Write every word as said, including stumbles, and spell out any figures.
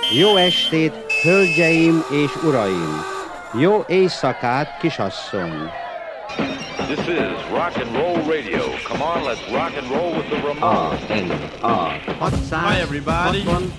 Jó estét, hölgyeim és uraim! Jó éjszakát, kisasszony! This is rock and roll radio. Come on, let's rock and roll with the Ramones. A N A Hi, everybody.